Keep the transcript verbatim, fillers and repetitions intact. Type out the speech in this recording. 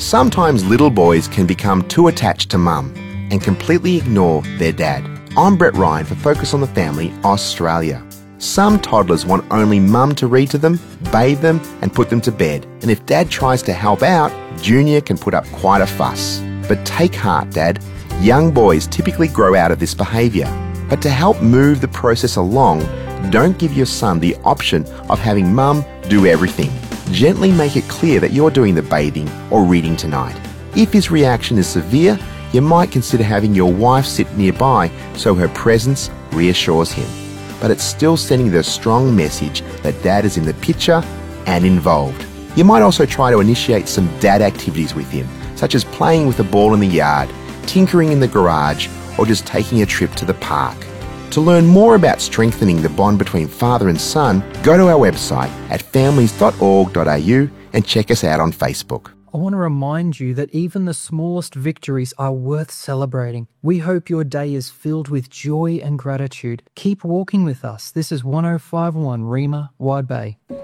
Sometimes little boys can become too attached to mum and completely ignore their dad. I'm Brett Ryan for Focus on the Family Australia. Some toddlers want only mum to read to them, bathe them and put them to bed. And if dad tries to help out, Junior can put up quite a fuss. But take heart, Dad. Young boys typically grow out of this behaviour. But to help move the process along, don't give your son the option of having mum do everything. Gently make it clear that you're doing the bathing or reading tonight. If his reaction is severe, you might consider having your wife sit nearby so her presence reassures him. But it's still sending the strong message that dad is in the picture and involved. You might also try to initiate some dad activities with him, such as playing with a ball in the yard, tinkering in the garage, or just taking a trip to the park. To learn more about strengthening the bond between father and son, go to our website at families dot org dot a u and check us out on Facebook. I want to remind you that even the smallest victories are worth celebrating. We hope your day is filled with joy and gratitude. Keep walking with us. This is one oh five point one Rima, Wide Bay.